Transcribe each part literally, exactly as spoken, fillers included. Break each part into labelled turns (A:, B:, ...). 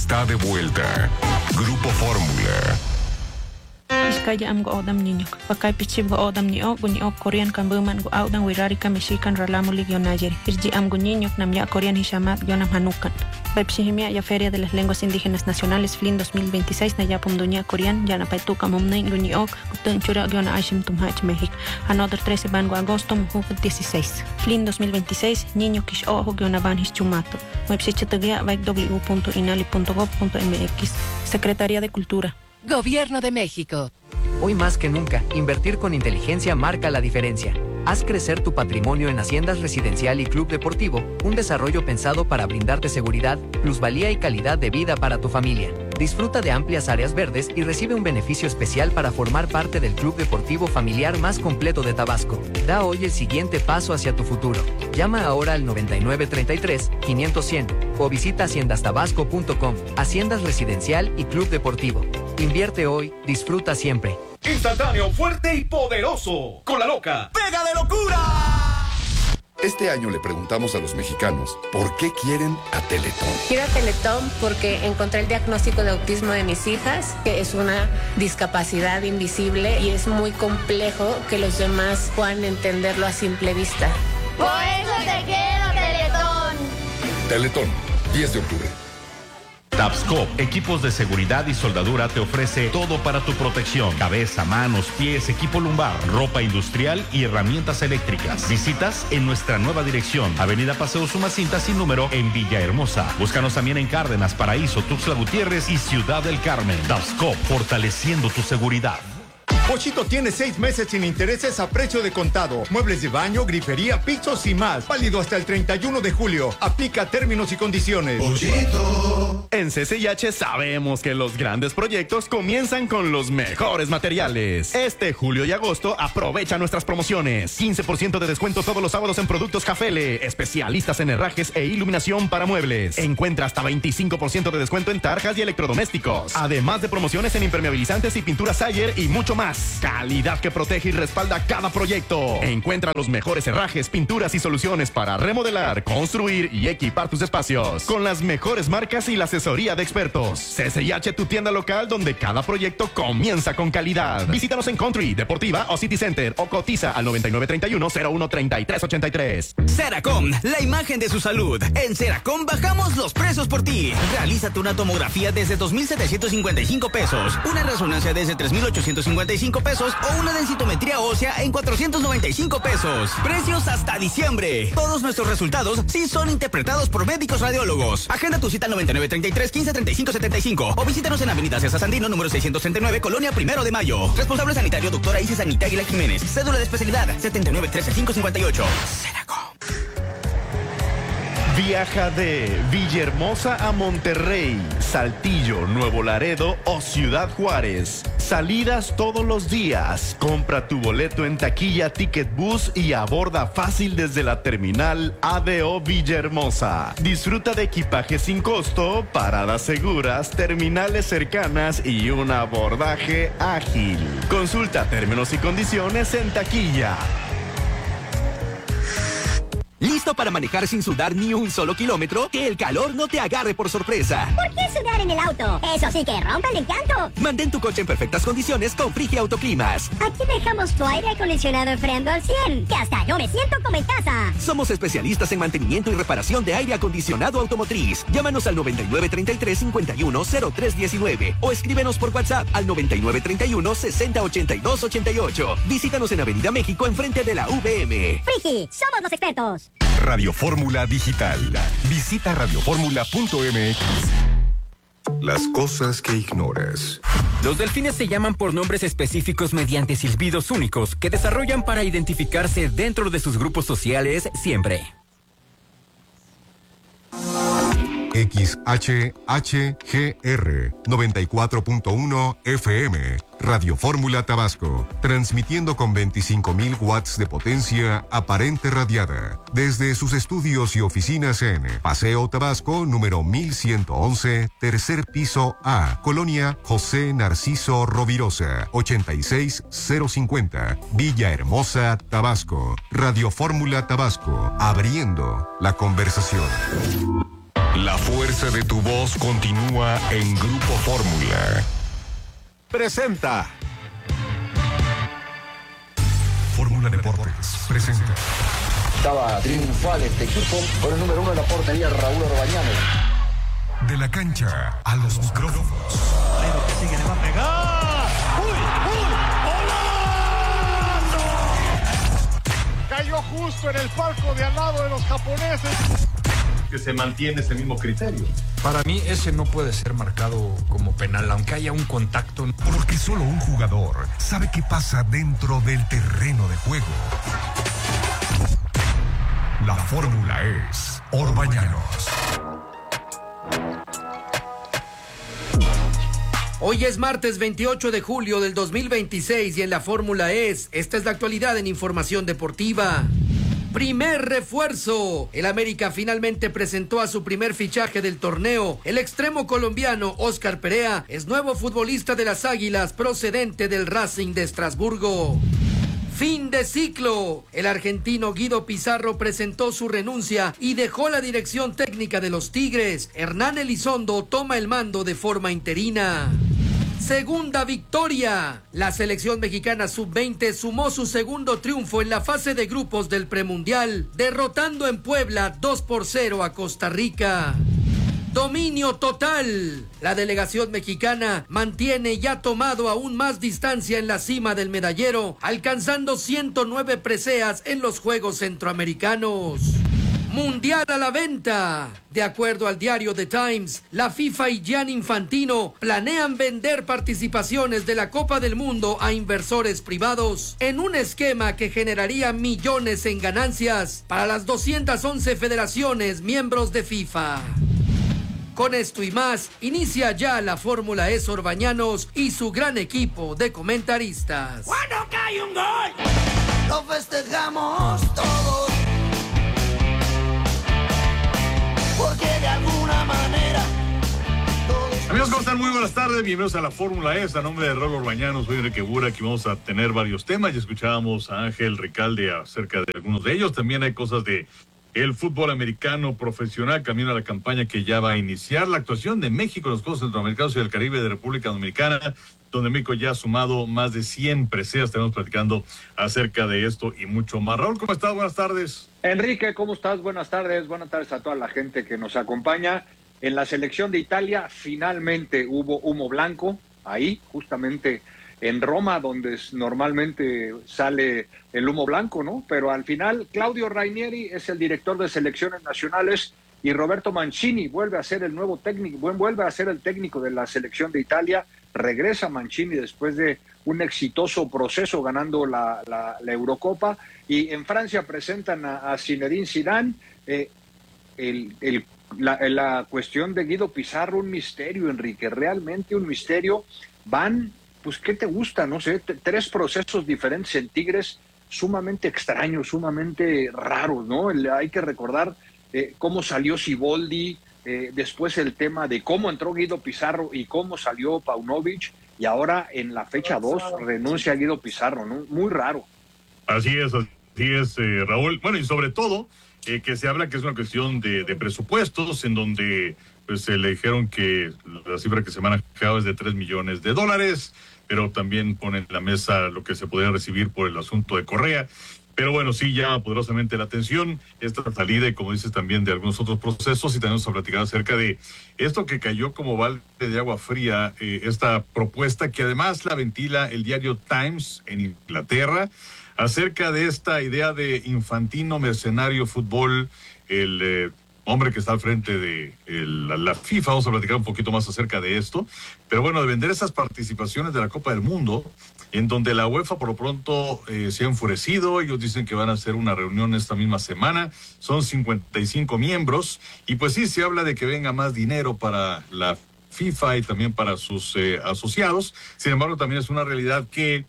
A: está de vuelta. Grupo Fórmula.
B: Iskaya am go odam niño. Pakay pichib go odam ni o guni o Korean kan buman go audan wirari ka Mexican ralamuli gyonayer. Irji am go niño nam ya Korean hishamat gyonam hanukan. Baipsihimia ya Feria de las Lenguas Indígenas Nacionales F L I N dos mil veintiséis na ya pumdunya Korean ya na paituka mumnay guni o kutun chura gyona ashim tumhach México. Another trece van go agosto muhufet dieciséis. F L I N dos mil veintiséis niño kish ojo gyona van his chumato. Baipsichatagia baik w punto inali punto gov punto m x. Secretaría de Cultura.
C: Gobierno de México.
D: Hoy más que nunca, invertir con inteligencia marca la diferencia. Haz crecer tu patrimonio en Haciendas Residencial y Club Deportivo, un desarrollo pensado para brindarte seguridad, plusvalía y calidad de vida para tu familia. Disfruta de amplias áreas verdes y recibe un beneficio especial para formar parte del club deportivo familiar más completo de Tabasco. Da hoy el siguiente paso hacia tu futuro. Llama ahora al noventa y nueve treinta y tres, quinientos cien o visita haciendas tabasco punto com. Haciendas Residencial y Club Deportivo. Invierte hoy, disfruta siempre.
E: Instantáneo, fuerte y poderoso. Con la loca. ¡Pega de locura!
F: Este año le preguntamos a los mexicanos por qué quieren a Teletón.
G: Quiero a Teletón porque encontré el diagnóstico de autismo de mis hijas, que es una discapacidad invisible y es muy complejo que los demás puedan entenderlo a simple vista.
H: Por eso te quiero, Teletón.
F: Teletón, diez de octubre.
I: Tabscop, equipos de seguridad y soldadura, te ofrece todo para tu protección: cabeza, manos, pies, equipo lumbar, ropa industrial y herramientas eléctricas. Visitas en nuestra nueva dirección, Avenida Paseo Sumacinta sin número en Villahermosa. Búscanos también en Cárdenas, Paraíso, Tuxtla Gutiérrez y Ciudad del Carmen. Tabscop, fortaleciendo tu seguridad.
J: Pochito tiene seis meses sin intereses a precio de contado. Muebles de baño, grifería, pisos y más. Válido hasta el treinta y uno de julio. Aplica términos y condiciones.
K: Pochito. En C C I H sabemos que los grandes proyectos comienzan con los mejores materiales. Este julio y agosto aprovecha nuestras promociones. quince por ciento de descuento todos los sábados en productos Jafele. Especialistas en herrajes e iluminación para muebles. Encuentra hasta veinticinco por ciento de descuento en tarjas y electrodomésticos. Además de promociones en impermeabilizantes y pinturas Sayer y mucho más. Calidad que protege y respalda cada proyecto. Encuentra los mejores herrajes, pinturas y soluciones para remodelar, construir y equipar tus espacios. Con las mejores marcas y la asesoría de expertos. C C I H, tu tienda local donde cada proyecto comienza con calidad. Visítanos en Country, Deportiva o City Center o cotiza al noventa y nueve treinta y uno, cero uno treinta y tres ochenta y tres.
L: Ceracom, la imagen de su salud. En Ceracom bajamos los precios por ti. Realízate una tomografía desde dos mil setecientos cincuenta y cinco pesos, una resonancia desde tres mil ochocientos cincuenta y cinco pesos o una densitometría ósea en cuatrocientos noventa y cinco pesos. Precios hasta diciembre. Todos nuestros resultados sí son interpretados por médicos radiólogos. Agenda tu cita al noventa y nueve treinta y tres, quince treinta y cinco setenta y cinco o visítanos en Avenida César Sandino, número seiscientos treinta y nueve, Colonia Primero de Mayo. Responsable sanitario, doctora Isis Anita Aguilar Jiménez. Cédula de especialidad setenta y nueve trece cinco cincuenta y ocho. Ceracom.
K: Viaja de Villahermosa a Monterrey, Saltillo, Nuevo Laredo o Ciudad Juárez. Salidas todos los días. Compra tu boleto en taquilla Ticket Bus y aborda fácil desde la terminal A D O Villahermosa. Disfruta de equipaje sin costo, paradas seguras, terminales cercanas y un abordaje ágil. Consulta términos y condiciones en taquilla.
L: ¿Listo para manejar sin sudar ni un solo kilómetro? Que el calor no te agarre por sorpresa.
H: ¿Por qué sudar en el auto? Eso sí que rompe el encanto.
L: Mantén tu coche en perfectas condiciones con Frigi Autoclimas.
H: Aquí dejamos tu aire acondicionado enfriando al cien, que hasta yo me siento como en casa.
L: Somos especialistas en mantenimiento y reparación de aire acondicionado automotriz. Llámanos al noventa y nueve treinta y tres, cincuenta y uno, cero tres diecinueve o escríbenos por WhatsApp al noventa y nueve treinta y uno, sesenta ochenta y dos ochenta y ocho. Visítanos en Avenida México enfrente de la V M.
H: Frigi, somos los expertos.
A: Radio Fórmula Digital. Visita radio fórmula punto m x. Las cosas que ignoras.
M: Los delfines se llaman por nombres específicos mediante silbidos únicos que desarrollan para identificarse dentro de sus grupos sociales siempre.
A: X H H G R noventa y cuatro punto uno F M, Radio Fórmula Tabasco, transmitiendo con veinticinco mil watts de potencia aparente radiada, desde sus estudios y oficinas en Paseo Tabasco, número mil ciento once, tercer piso A, Colonia José Narciso Rovirosa, ochenta y seis cero cincuenta, Villahermosa, Tabasco. Radio Fórmula Tabasco, abriendo la conversación. La fuerza de tu voz continúa en Grupo Fórmula.
N: Presenta.
A: Fórmula Deportes presenta.
O: Estaba triunfal este equipo con el número uno de la portería, Raúl Orbañano.
A: De la cancha a los micrófonos.
E: Pero que sigue, le va a pegar. ¡Uy, uy! ¡Golazo! Cayó justo en el palco de al lado de los japoneses.
P: Que se mantiene ese mismo criterio.
Q: Para mí ese no puede ser marcado como penal, aunque haya un contacto.
A: Porque solo un jugador sabe qué pasa dentro del terreno de juego. La fórmula es Orbañanos.
R: Hoy es martes veintiocho de julio del dos mil veintiséis y en la fórmula es, esta es la actualidad en información deportiva. Primer refuerzo. El América finalmente presentó a su primer fichaje del torneo. El extremo colombiano Óscar Perea es nuevo futbolista de las Águilas procedente del Racing de Estrasburgo. Fin de ciclo. El argentino Guido Pizarro presentó su renuncia y dejó la dirección técnica de los Tigres. Hernán Elizondo toma el mando de forma interina. Segunda victoria. La selección mexicana sub veinte sumó su segundo triunfo en la fase de grupos del premundial, derrotando en Puebla dos por cero a Costa Rica. Dominio total. La delegación mexicana mantiene y ha tomado aún más distancia en la cima del medallero, alcanzando ciento nueve preseas en los Juegos Centroamericanos. Mundial a la venta. De acuerdo al diario The Times, la FIFA y Gianni Infantino planean vender participaciones de la Copa del Mundo a inversores privados en un esquema que generaría millones en ganancias para las doscientas once federaciones miembros de FIFA. Con esto y más, inicia ya la Fórmula E Orbañanos y su gran equipo de comentaristas.
E: ¡Cuando cae un gol!
S: Lo festejamos todos. Porque de alguna manera todos...
P: Amigos, ¿cómo están? Muy buenas tardes, bienvenidos a la Fórmula E. A nombre de Raúl Orbañanos, soy Enrique Bura, aquí vamos a tener varios temas. Ya escuchábamos a Ángel Ricalde acerca de algunos de ellos. También hay cosas de el fútbol americano profesional, camino a la campaña que ya va a iniciar. La actuación de México en los Juegos Centroamericanos y del Caribe de República Dominicana, donde México ya ha sumado más de cien preseas. Estaremos platicando acerca de esto y mucho más. Raúl, ¿cómo estás? Buenas tardes.
T: Enrique, ¿cómo estás? Buenas tardes. Buenas tardes a toda la gente que nos acompaña. En la selección de Italia finalmente hubo humo blanco, ahí, justamente en Roma, donde normalmente sale el humo blanco, ¿no? Pero al final, Claudio Ranieri es el director de selecciones nacionales y Roberto Mancini vuelve a ser el nuevo técnico, vuelve a ser el técnico de la selección de Italia. Regresa Mancini después de un exitoso proceso ganando la, la, la Eurocopa, y en Francia presentan a, a Zinedine Zidane. Eh, el, el, la, la cuestión de Guido Pizarro, un misterio, Enrique, realmente un misterio. Van, pues, ¿qué te gusta? No sé, t- tres procesos diferentes en Tigres, sumamente extraños, sumamente raros, ¿no? El, hay que recordar eh, cómo salió Siboldi, eh, después el tema de cómo entró Guido Pizarro y cómo salió Paunovic, y ahora en la fecha dos renuncia a Guido Pizarro, ¿no? Muy raro.
P: Así es, así es, eh, Raúl. Bueno, y sobre todo, eh, que se habla que es una cuestión de, de presupuestos, en donde pues se le dijeron que la cifra que se manejaba es de tres millones de dólares, pero también ponen en la mesa lo que se podría recibir por el asunto de Correa. Pero bueno, sí llama poderosamente la atención esta salida, y como dices también de algunos otros procesos, y tenemos a platicar acerca de esto que cayó como balde de agua fría, eh, esta propuesta que además la ventila el diario Times en Inglaterra, acerca de esta idea de Infantino, mercenario fútbol, el eh, hombre que está al frente de el, la, la FIFA. Vamos a platicar un poquito más acerca de esto, pero bueno, de vender esas participaciones de la Copa del Mundo, en donde la UEFA por lo pronto eh, se ha enfurecido. Ellos dicen que van a hacer una reunión esta misma semana, son cincuenta y cinco miembros, y pues sí, se habla de que venga más dinero para la FIFA y también para sus eh, asociados. Sin embargo, también es una realidad que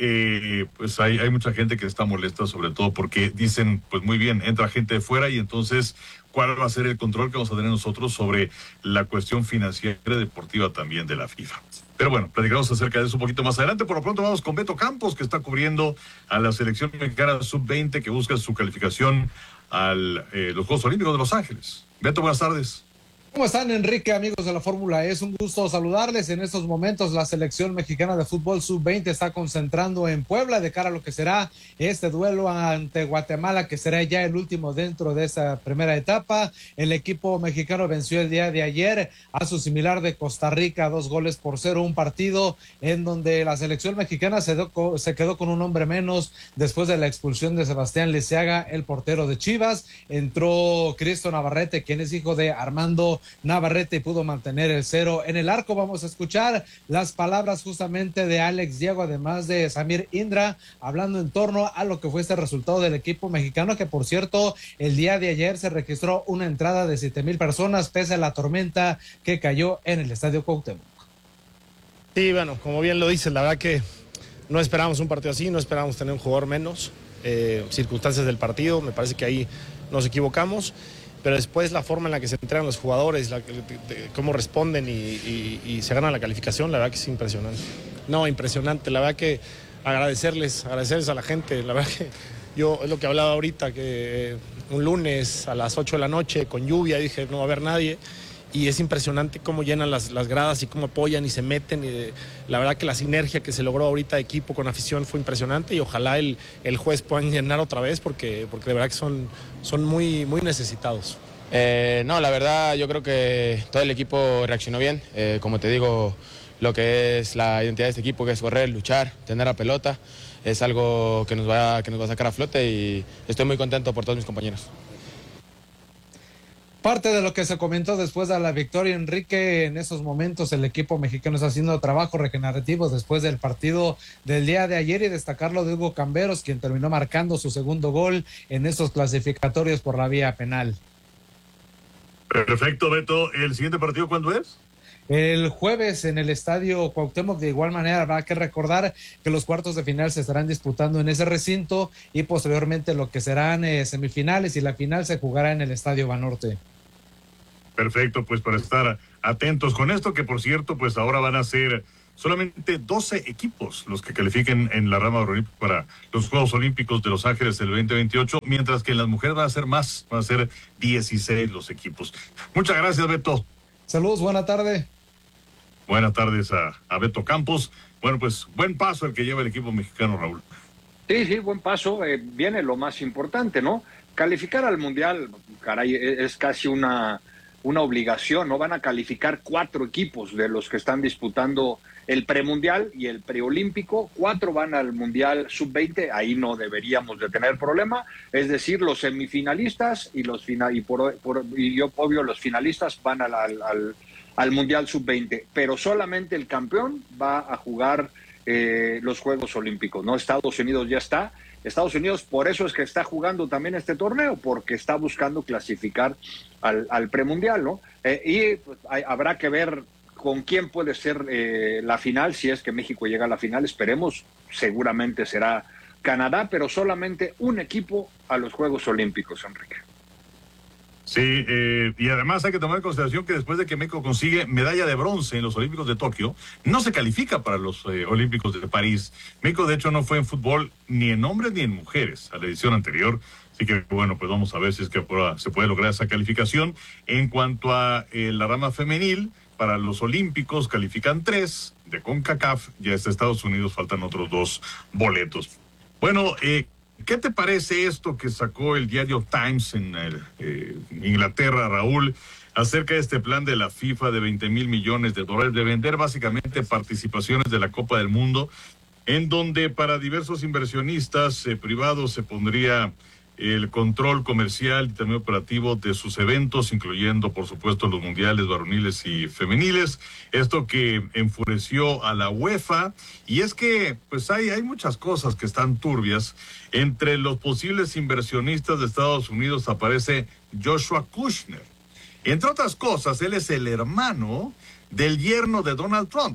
P: Eh, pues hay, hay mucha gente que está molesta, sobre todo porque dicen, pues muy bien, entra gente de fuera, y entonces, ¿cuál va a ser el control que vamos a tener nosotros sobre la cuestión financiera y deportiva también de la FIFA? Pero bueno, platicamos acerca de eso un poquito más adelante. Por lo pronto vamos con Beto Campos, que está cubriendo a la selección mexicana sub veinte, que busca su calificación a eh, los Juegos Olímpicos de Los Ángeles. Beto, buenas tardes.
U: ¿Cómo están, Enrique, amigos de la Fórmula E? Es un gusto saludarles. En estos momentos la selección mexicana de fútbol sub veinte está concentrando en Puebla de cara a lo que será este duelo ante Guatemala, que será ya el último dentro de esta primera etapa. El equipo mexicano venció el día de ayer a su similar de Costa Rica, dos goles por cero, un partido en donde la selección mexicana se, do, se quedó con un hombre menos después de la expulsión de Sebastián Liceaga, el portero de Chivas. Entró Cristo Navarrete, quien es hijo de Armando Navarrete, y pudo mantener el cero en el arco. Vamos a escuchar las palabras justamente de Alex Diego, además de Samir Indra, hablando en torno a lo que fue este resultado del equipo mexicano, que por cierto, el día de ayer se registró una entrada de siete mil personas, pese a la tormenta que cayó en el Estadio Cuauhtémoc.
V: Sí, bueno, como bien lo dices, la verdad que no esperábamos un partido así, no esperábamos tener un jugador menos, eh, circunstancias del partido, me parece que ahí nos equivocamos. Pero después la forma en la que se entrenan los jugadores, la, de, de, cómo responden y, y, y se ganan la calificación, la verdad que es impresionante. No, impresionante, la verdad que agradecerles, agradecerles a la gente, la verdad que yo, es lo que hablaba ahorita, que un lunes a las ocho de la noche con lluvia, dije no va a haber nadie, y es impresionante cómo llenan las, las gradas y cómo apoyan y se meten, y de, la verdad que la sinergia que se logró ahorita de equipo con afición fue impresionante, y ojalá el, el juez puedan llenar otra vez, porque, porque de verdad que son, son muy, muy necesitados.
W: Eh, no, la verdad yo creo que todo el equipo reaccionó bien, eh, como te digo, lo que es la identidad de este equipo, que es correr, luchar, tener la pelota, es algo que nos va, que nos va a sacar a flote, y estoy muy contento por todos mis compañeros.
U: Parte de lo que se comentó después de la victoria, Enrique, en esos momentos el equipo mexicano está haciendo trabajo regenerativo después del partido del día de ayer, y destacarlo de Hugo Camberos, quien terminó marcando su segundo gol en estos clasificatorios por la vía penal.
P: Perfecto, Beto. ¿El siguiente partido cuándo es?
U: El jueves en el Estadio Cuauhtémoc. De igual manera habrá que recordar que los cuartos de final se estarán disputando en ese recinto, y posteriormente lo que serán eh, semifinales y la final se jugará en el Estadio Banorte.
P: Perfecto, pues para estar atentos con esto, que por cierto, pues ahora van a ser solamente doce equipos los que califiquen en la rama olímpica para los Juegos Olímpicos de Los Ángeles del veinte veintiocho, mientras que en las mujeres van a ser más, van a ser dieciséis los equipos. Muchas gracias, Beto.
U: Saludos, buena tarde.
P: Buenas tardes a, a Beto Campos. Bueno, pues buen paso el que lleva el equipo mexicano, Raúl.
T: Sí, sí, buen paso. Eh, viene lo más importante, ¿no? Calificar al Mundial, caray, es casi una... una obligación, ¿no? Van a calificar cuatro equipos de los que están disputando el premundial y el preolímpico, cuatro van al Mundial sub veinte, ahí no deberíamos de tener problema, es decir, los semifinalistas y los final y por, por y yo obvio los finalistas van al, al, al, al Mundial sub veinte, pero solamente el campeón va a jugar eh, los Juegos Olímpicos, ¿no? Estados Unidos ya está. Estados Unidos, por eso es que está jugando también este torneo, porque está buscando clasificar al, al premundial, ¿no? Eh, y pues, hay, habrá que ver con quién puede ser eh, la final, si es que México llega a la final, esperemos, seguramente será Canadá, pero solamente un equipo a los Juegos Olímpicos, Enrique.
P: Sí, eh, y además hay que tomar en consideración que después de que México consigue medalla de bronce en los Olímpicos de Tokio, no se califica para los eh, Olímpicos de París. México, de hecho, no fue en fútbol ni en hombres ni en mujeres a la edición anterior. Así que, bueno, pues vamos a ver si es que se puede lograr esa calificación. En cuanto a eh, la rama femenil, para los Olímpicos califican tres de CONCACAF, ya está Estados Unidos, faltan otros dos boletos. Bueno, eh, ¿qué te parece esto que sacó el diario Times en el, eh, Inglaterra, Raúl, acerca de este plan de la FIFA de veinte mil millones de dólares de vender básicamente participaciones de la Copa del Mundo, en donde para diversos inversionistas eh, privados se pondría el control comercial y también operativo de sus eventos, incluyendo, por supuesto, los mundiales varoniles y femeniles. Esto que enfureció a la UEFA, y es que pues hay, hay muchas cosas que están turbias. Entre los posibles inversionistas de Estados Unidos aparece Joshua Kushner. Entre otras cosas, él es el hermano del yerno de Donald Trump.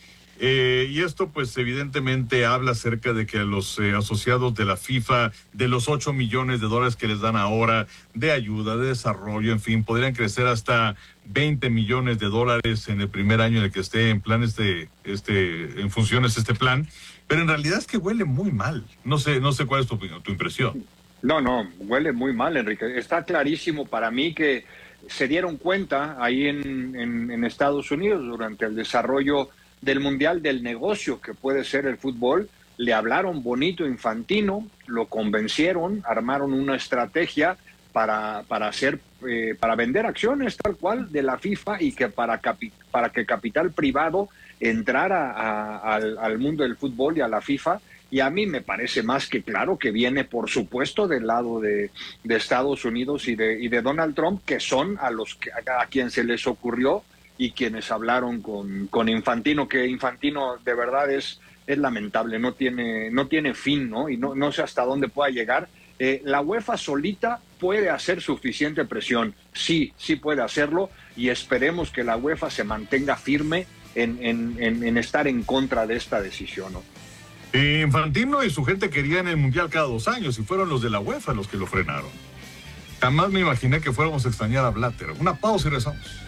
P: Eh, y esto pues evidentemente habla acerca de que los eh, asociados de la FIFA, de los ocho millones de dólares que les dan ahora de ayuda, de desarrollo, en fin, podrían crecer hasta veinte millones de dólares en el primer año en el que esté en plan este, este, en funciones este plan, pero en realidad es que huele muy mal. No sé, no sé cuál es tu opinión, tu impresión.
T: No, no, huele muy mal, Enrique. Está clarísimo para mí que se dieron cuenta ahí en, en, en Estados Unidos durante el desarrollo del Mundial del negocio que puede ser el fútbol. Le hablaron bonito a Infantino, lo convencieron, armaron una estrategia para, para hacer, eh, para vender acciones tal cual de la FIFA y que para, capi, para que capital privado entrara a, a, al, al mundo del fútbol y a la FIFA. Y a mí me parece más que claro que viene, por supuesto, del lado de, de Estados Unidos y de, y de Donald Trump, que son a los que, a quien se les ocurrió y quienes hablaron con, con Infantino, que Infantino de verdad es es lamentable, no tiene, no tiene fin, ¿no? Y no, no sé hasta dónde pueda llegar. Eh, la UEFA solita puede hacer suficiente presión, sí, sí puede hacerlo, y esperemos que la UEFA se mantenga firme en, en, en, en estar en contra de esta decisión, ¿no?
P: Eh, Infantino y su gente querían el Mundial cada dos años y fueron los de la UEFA los que lo frenaron. Jamás me imaginé que fuéramos a extrañar a Blatter. Una pausa y regresamos.